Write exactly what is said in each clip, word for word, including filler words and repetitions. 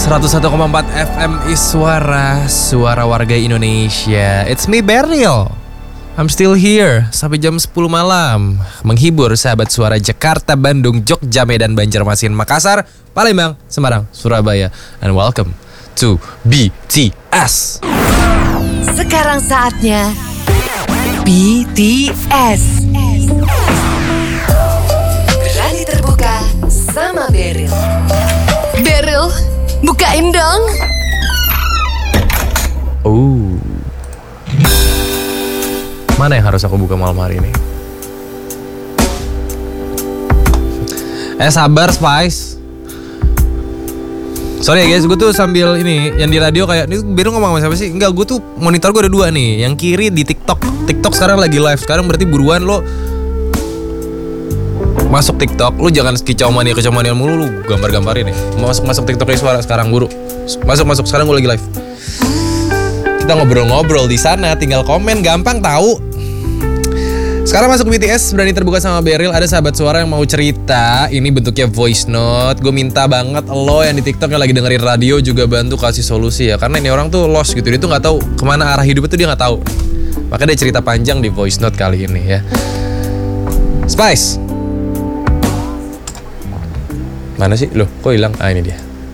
seratus satu koma empat F M Iswara, suara warga Indonesia. It's me, Beryl. I'm still here sampai jam sepuluh malam, menghibur sahabat suara Jakarta, Bandung, Jogja, Medan, Banjarmasin, Makassar, Palembang, Semarang, Surabaya. And welcome to B T S. Sekarang saatnya B T S. Berani terbuka sama Beryl. Beryl, bukain dong. Oh, mana yang harus aku buka malam hari ini? Eh sabar Spice. Sorry ya guys, gue tuh sambil ini yang di radio kayak ini Beryl ngomong sama siapa sih? Enggak, gue tuh monitor gue ada dua nih. Yang kiri di TikTok. TikTok sekarang lagi live. Sekarang berarti buruan lo masuk TikTok. Lu jangan kicau mania kicau mania mulu, lu gambar-gambarin nih. Masuk masuk TikTok Iswara sekarang buru. Masuk masuk sekarang gue lagi live. Kita ngobrol-ngobrol di sana, tinggal komen gampang tahu. Sekarang masuk B T S, berani terbuka sama Beryl. Ada sahabat suara yang mau cerita. Ini bentuknya voice note. Gue minta banget lo yang di TikTok yang lagi dengerin radio juga bantu kasih solusi ya. Karena ini orang tuh lost gitu. Dia tuh gak tahu kemana arah hidupnya tuh, dia gak tahu. Makanya dia cerita panjang di voice note kali ini ya. Spice, mana sih? Loh, kok hilang? Ah, ini dia.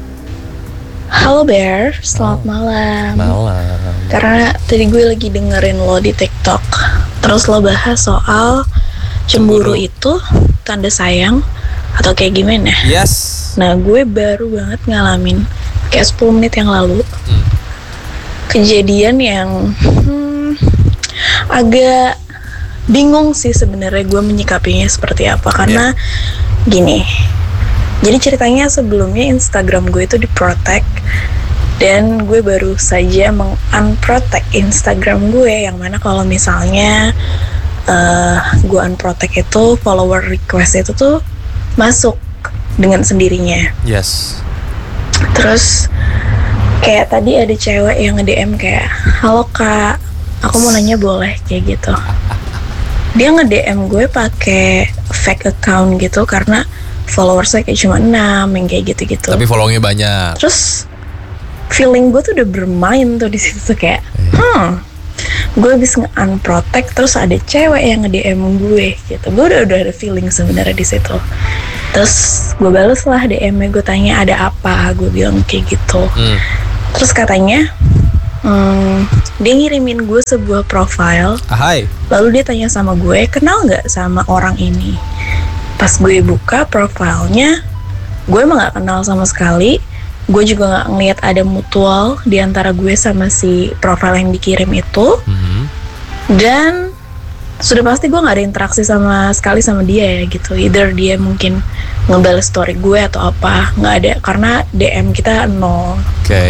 Halo Bear, selamat oh, malam. Malam. Karena tadi gue lagi dengerin lo di TikTok. Terus lo bahas soal cemburu, cemburu itu tanda sayang atau kayak gimana? Yes. Nah, gue baru banget ngalamin kayak sepuluh menit yang lalu hmm. kejadian yang hmm, agak bingung sih sebenarnya gue menyikapinya seperti apa. Karena yeah. gini, jadi ceritanya sebelumnya Instagram gue itu di-protect dan gue baru saja meng-unprotect Instagram gue, yang mana kalau misalnya uh, gue unprotect itu follower request itu tuh masuk dengan sendirinya. Yes. Terus kayak tadi ada cewek yang nge-D M kayak, halo kak, aku mau nanya boleh, kayak gitu. Dia nge-D M gue pakai fake account gitu karena followersnya kayak cuma enam yang kayak gitu-gitu. Tapi follownya banyak. Terus feeling gue tuh udah bermain tuh di situ tuh kayak, hmm, gue habis nge-unprotect terus ada cewek yang nge-D M gue gitu. Gue udah udah ada feeling sebenarnya di situ. Terus gue bales lah D M-nya, gue tanya ada apa, gue bilang kayak gitu. Hmm. Terus katanya, hmm, dia ngirimin gue sebuah profile. Hai. Lalu dia tanya sama gue, kenal nggak sama orang ini? Pas gue buka profilnya, gue emang gak kenal sama sekali. Gue juga gak ngeliat ada mutual di antara gue sama si profil yang dikirim itu. Mm-hmm. Dan sudah pasti gue gak ada interaksi sama sekali sama dia ya gitu. Either dia mungkin ngebales story gue atau apa, gak ada, karena D M kita nol. Oke. Okay.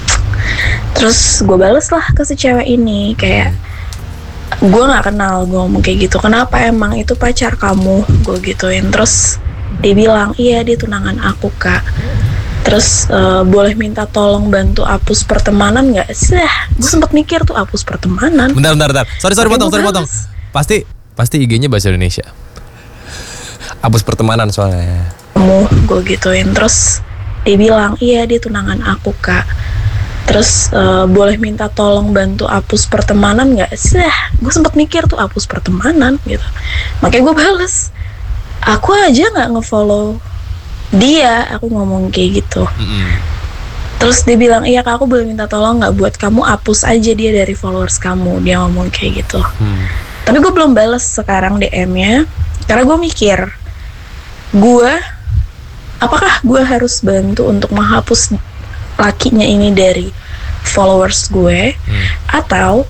Terus gue bales lah ke si cewek ini kayak, gue gak kenal, gue ngomong kayak gitu, kenapa emang itu pacar kamu, gue gituin. Terus dia bilang, iya dia tunangan aku kak. Terus uh, boleh minta tolong bantu hapus pertemanan gak sih? Gue sempet mikir tuh hapus pertemanan. Bentar, bentar, bentar. Sorry, sorry, potong, sorry, potong. Pasti, pasti I G-nya bahasa Indonesia. Hapus pertemanan soalnya. Kamu, gue gituin. Terus dia bilang, iya dia tunangan aku kak. Terus uh, boleh minta tolong bantu hapus pertemanan gak sih? Gue sempet mikir tuh hapus pertemanan gitu. Makanya gue bales, aku aja gak nge-follow dia, aku ngomong kayak gitu. Mm-hmm. Terus dia bilang, iya kak, aku boleh minta tolong gak buat kamu hapus aja dia dari followers kamu. Dia ngomong kayak gitu. mm. Tapi gue belum bales sekarang D M-nya karena gue mikir, gue apakah gue harus bantu untuk menghapus lakinya ini dari followers gue, hmm. atau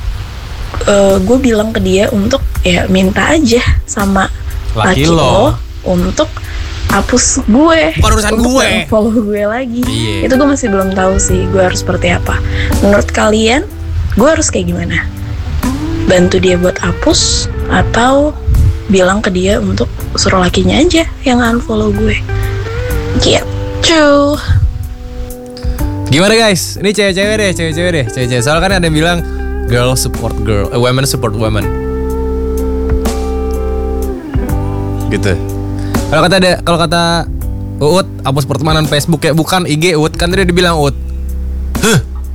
uh, gue bilang ke dia untuk ya minta aja sama laki, laki lo untuk hapus gue, bukan urusan gue, follow gue lagi. Yeah. Itu gue masih belum tahu sih gue harus seperti apa. Menurut kalian gue harus kayak gimana? Bantu dia buat hapus atau bilang ke dia untuk suruh lakinya aja yang unfollow gue gitu. Gimana guys? Ini cewek-cewek deh, cewek-cewek deh, cewek-cewek. Soalnya kan ada yang bilang girl support girl, eh, women support women. Gitu. Kalau kata ada, kalau kata Uut, hapus pertemanan Facebook ya, bukan I G Uut, kan tadi dibilang Uut. Huh.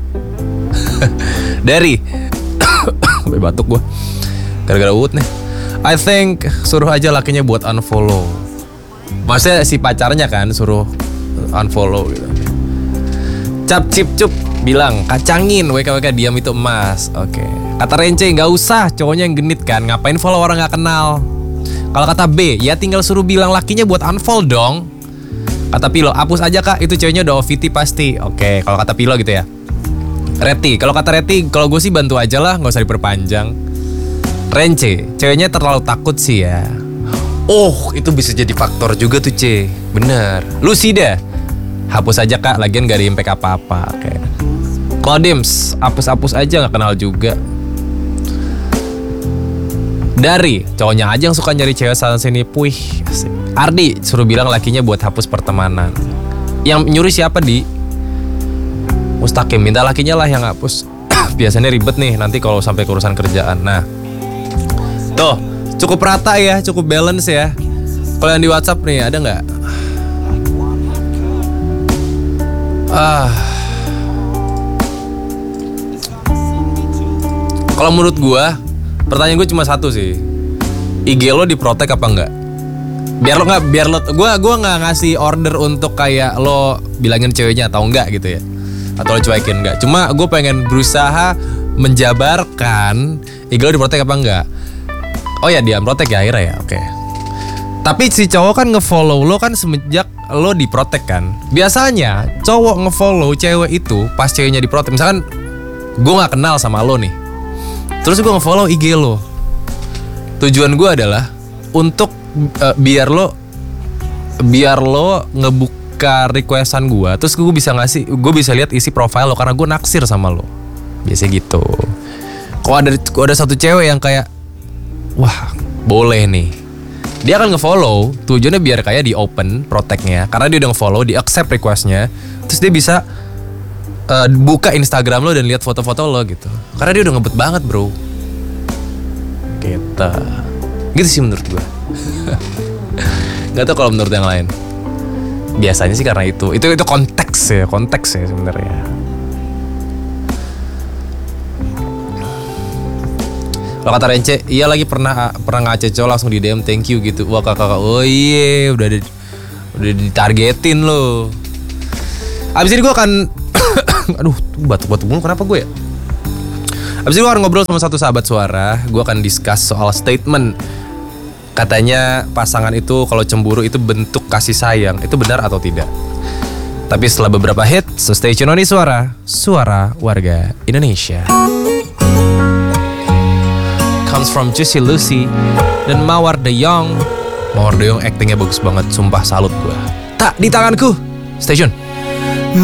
Dari sampai batuk gue gara-gara Uut nih. I think suruh aja lakinya buat unfollow. Maksudnya si pacarnya kan suruh unfollow gitu. Cap cip cup bilang kacangin W K W K diam itu emas. Oke. Okay. Kata Rence nggak usah, cowoknya yang genit kan, ngapain follow orang nggak kenal. Kalau kata B, ya tinggal suruh bilang lakinya buat unfollow dong. Kata Pilo, hapus aja kak, itu ceweknya udah O V T pasti. Oke, kalau kata Pilo gitu ya. Reti, kalau kata Reti, kalau gue sih bantu aja lah, nggak usah diperpanjang. Rence, ceweknya terlalu takut sih ya. Oh, itu bisa jadi faktor juga tuh C. Bener. Lucida, hapus aja kak, lagian gak ada impact apa-apa. Oke. Claudims, hapus-hapus aja, nggak kenal juga. Dari, cowoknya aja yang suka nyari cewek sana sini. Puih. Ardi, suruh bilang lakinya buat hapus pertemanan. Yang nyuruh siapa, Di? Mustaqim, minta lakinya lah yang hapus. Biasanya ribet nih nanti kalau sampai urusan kerjaan. Nah, tuh cukup rata ya, cukup balance ya. Kalau yang di WhatsApp nih ada nggak? Ah, kalau menurut gua, pertanyaan gue cuma satu sih. I G lo diprotek apa enggak? Biar lo nggak, biar lo, gue gue nggak ngasih order untuk kayak lo bilangin ceweknya atau enggak gitu ya, atau lo cuekin enggak. Cuma gue pengen berusaha menjabarkan I G lo diprotek apa enggak. Oh ya dia protek ya akhirnya ya, oke. Tapi si cowok kan ngefollow lo kan semenjak lo diprotek kan. Biasanya cowok ngefollow cewek itu pas ceweknya diprotek. Misalkan gue nggak kenal sama lo nih, terus gue ngefollow I G lo. Tujuan gue adalah untuk uh, biar lo biar lo ngebuka requestan gue, terus gue bisa ngasih, gue bisa lihat isi profile lo karena gue naksir sama lo. Biasanya gitu. Kalau ada kalau ada satu cewek yang kayak, wah boleh nih, dia akan ngefollow. Tujuannya biar kayak di open protectnya, karena dia udah ngefollow, di accept requestnya, terus dia bisa uh, buka Instagram lo dan lihat foto-foto lo gitu. Karena dia udah ngebet banget bro. Gitu. Gitu sih menurut gue. Gak tau kalau menurut yang lain. Biasanya sih karena itu. Itu itu konteks ya, konteks ya sebenarnya. Kalau kata Rence, iya lagi pernah pernah ngaca cowok langsung di D M thank you gitu. Wah kakak, oh iya udah di, udah ditargetin lo. Abis ini gue akan, aduh batuk-batuk mulu kenapa gue ya? Abis itu gue akan ngobrol sama satu sahabat suara. Gue akan discuss soal statement. Katanya pasangan itu kalau cemburu itu bentuk kasih sayang. Itu benar atau tidak? Tapi setelah beberapa hit, so stay tune on Suara, Suara Warga Indonesia. Comes from Juicy Lucy dan Mawar De Jong. Mawar De Jong actingnya bagus banget, sumpah salut gue. Tak di tanganku. Stay tune.